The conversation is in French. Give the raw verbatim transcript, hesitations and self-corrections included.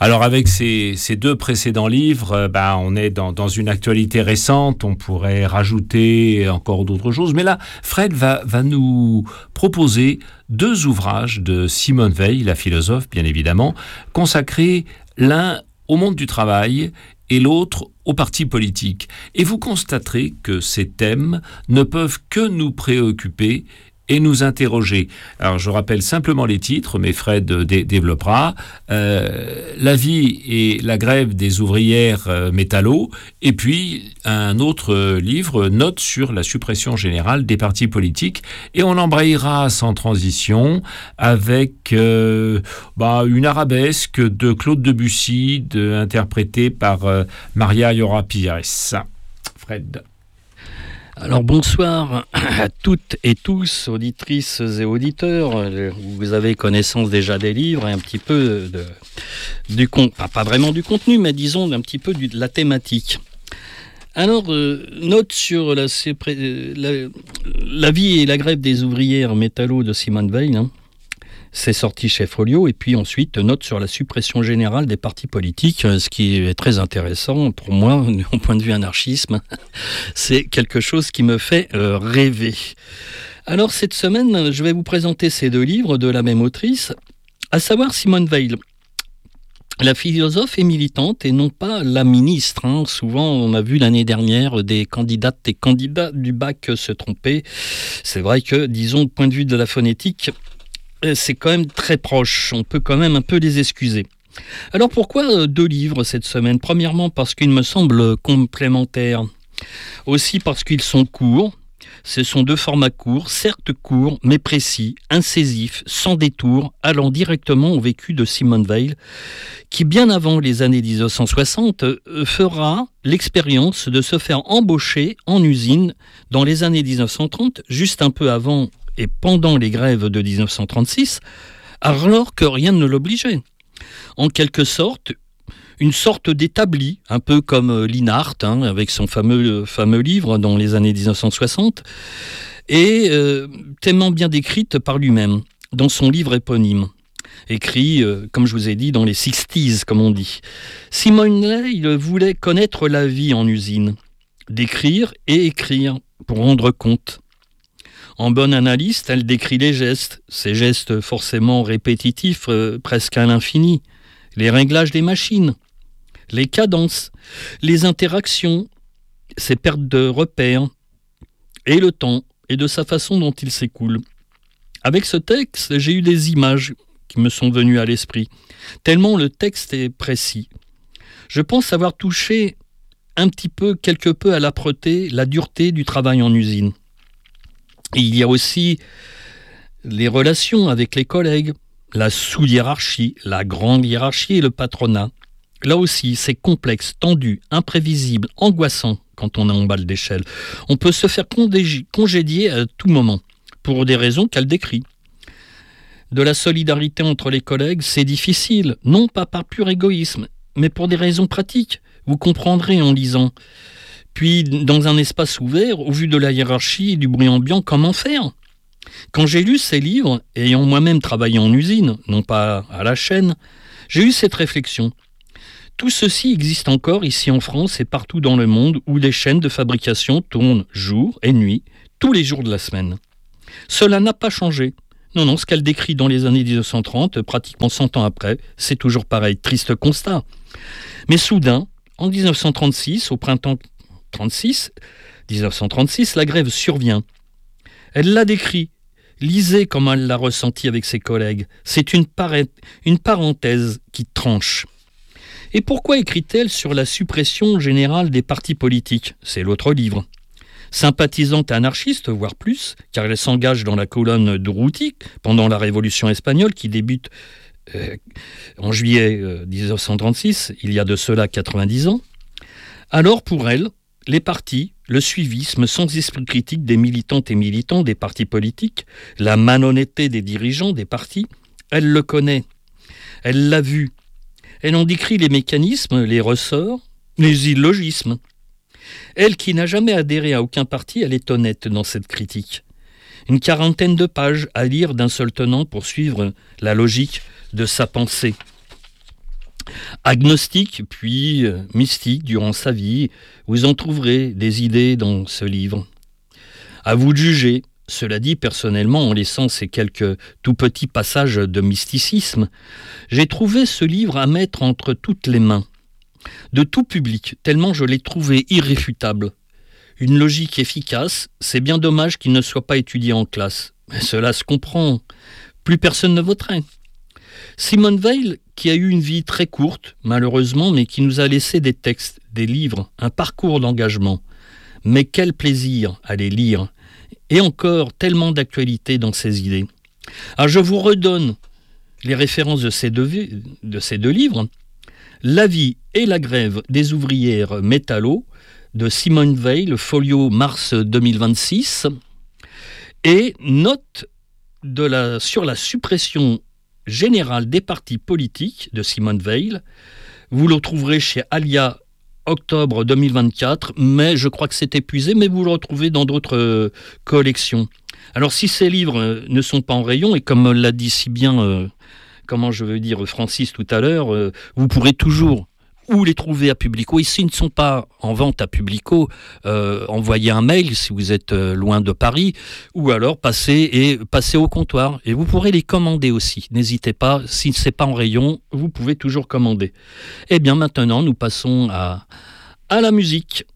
Alors avec ces, ces deux précédents livres, euh, bah, on est dans, dans une actualité récente, on pourrait rajouter encore d'autres choses, mais là, Fred va, va nous proposer deux ouvrages de Simone Weil, la philosophe bien évidemment, consacrés l'un au monde du travail et l'autre aux partis politiques. Et vous constaterez que ces thèmes ne peuvent que nous préoccuper et nous interroger. Alors, je rappelle simplement les titres, mais Fred dé- développera. Euh, la vie et la grève des ouvrières euh, métallo, et puis un autre euh, livre, Notes sur la suppression générale des partis politiques. Et on embrayera sans transition avec euh, bah, une arabesque de Claude Debussy, de, interprétée par euh, Maria Yora Pires. Fred. Alors bonsoir à toutes et tous, auditrices et auditeurs. Vous avez connaissance déjà des livres et un petit peu de, du contenu, enfin, pas vraiment du contenu, mais disons un petit peu du, de la thématique. Alors, euh, note sur la, la, la vie et la grève des ouvrières métallo de Simone Weil, hein. C'est sorti chez Folio, et puis ensuite note sur la suppression générale des partis politiques, ce qui est très intéressant pour moi, au point de vue anarchisme. C'est quelque chose qui me fait euh, rêver. Alors cette semaine, je vais vous présenter ces deux livres de la même autrice, à savoir Simone Weil. La philosophe est militante et non pas la ministre. Hein. Souvent, on a vu l'année dernière des candidates et candidats du bac se tromper. C'est vrai que, disons, au point de vue de la phonétique, c'est quand même très proche, on peut quand même un peu les excuser. Alors pourquoi deux livres cette semaine ? Premièrement parce qu'ils me semblent complémentaires, aussi parce qu'ils sont courts. Ce sont deux formats courts, certes courts, mais précis, incisifs, sans détour, allant directement au vécu de Simone Weil, qui bien avant les années dix-neuf cent soixante fera l'expérience de se faire embaucher en usine dans les années dix-neuf cent trente, juste un peu avant et pendant les grèves de dix-neuf cent trente-six, alors que rien ne l'obligeait. En quelque sorte, une sorte d'établi, un peu comme Linhart, hein, avec son fameux, fameux livre dans les années dix-neuf cent soixante, et euh, tellement bien décrite par lui-même, dans son livre éponyme, écrit, euh, comme je vous ai dit, dans les sixties, comme on dit. Simone Weil voulait connaître la vie en usine, d'écrire et écrire pour rendre compte. En bonne analyste, elle décrit les gestes, ces gestes forcément répétitifs, euh, presque à l'infini, les réglages des machines, les cadences, les interactions, ses pertes de repères, et le temps, et de sa façon dont il s'écoule. Avec ce texte, j'ai eu des images qui me sont venues à l'esprit, tellement le texte est précis. Je pense avoir touché un petit peu, quelque peu à l'âpreté, la dureté du travail en usine. Et il y a aussi les relations avec les collègues, la sous-hiérarchie, la grande hiérarchie et le patronat. Là aussi, c'est complexe, tendu, imprévisible, angoissant quand on est en bas d'échelle. On peut se faire congédier à tout moment, pour des raisons qu'elle décrit. De la solidarité entre les collègues, c'est difficile, non pas par pur égoïsme, mais pour des raisons pratiques. Vous comprendrez en lisant. Puis, dans un espace ouvert, au vu de la hiérarchie et du bruit ambiant, comment faire ? Quand j'ai lu ces livres, ayant moi-même travaillé en usine, non pas à la chaîne, j'ai eu cette réflexion. Tout ceci existe encore ici en France et partout dans le monde où les chaînes de fabrication tournent jour et nuit, tous les jours de la semaine. Cela n'a pas changé. Non, non, ce qu'elle décrit dans les années dix-neuf cent trente, pratiquement cent ans après, c'est toujours pareil, triste constat. Mais soudain, en dix-neuf cent trente-six, au printemps trente-six, dix-neuf cent trente-six, la grève survient. Elle l'a décrit. Lisez comment elle l'a ressenti avec ses collègues. C'est une, paré- une parenthèse qui tranche. Et pourquoi écrit-elle sur la suppression générale des partis politiques ? C'est l'autre livre. Sympathisante anarchiste, voire plus, car elle s'engage dans la colonne Durruti pendant la Révolution espagnole qui débute euh, en juillet euh, dix-neuf cent trente-six, il y a de cela quatre-vingt-dix ans. Alors pour elle, les partis, le suivisme sans esprit critique des militantes et militants des partis politiques, la malhonnêteté des dirigeants des partis, elle le connaît, elle l'a vu. Elle en décrit les mécanismes, les ressorts, les illogismes. Elle qui n'a jamais adhéré à aucun parti, elle est honnête dans cette critique. Une quarantaine de pages à lire d'un seul tenant pour suivre la logique de sa pensée. Agnostique puis euh, mystique durant sa vie, vous en trouverez des idées dans ce livre. À vous de juger. Cela dit, personnellement, en laissant ces quelques tout petits passages de mysticisme, j'ai trouvé ce livre à mettre entre toutes les mains de tout public, tellement je l'ai trouvé irréfutable. Une logique efficace, c'est bien dommage qu'il ne soit pas étudié en classe. Mais cela se comprend. Plus personne ne voterait. Simone Veil, qui a eu une vie très courte, malheureusement, mais qui nous a laissé des textes, des livres, un parcours d'engagement. Mais quel plaisir à les lire. Et encore tellement d'actualité dans ses idées. Alors je vous redonne les références de ces deux, de ces deux livres. La vie et la grève des ouvrières métallo de Simone Veil, le folio mars deux mille vingt-six. Et note de la, sur la suppression générale des partis politiques de Simone Veil. Vous le trouverez chez Alia octobre deux mille vingt-quatre, mais je crois que c'est épuisé, mais vous le retrouvez dans d'autres euh, collections. Alors si ces livres euh, ne sont pas en rayon, et comme l'a dit si bien, euh, comment je veux dire, Francis tout à l'heure, euh, vous pourrez toujours ou les trouver à Publico, et s'ils ne sont pas en vente à Publico, euh, envoyez un mail si vous êtes euh, loin de Paris, ou alors passez, et, passez au comptoir, et vous pourrez les commander aussi. N'hésitez pas, si ce n'est pas en rayon, vous pouvez toujours commander. Et bien maintenant, nous passons à, à la musique.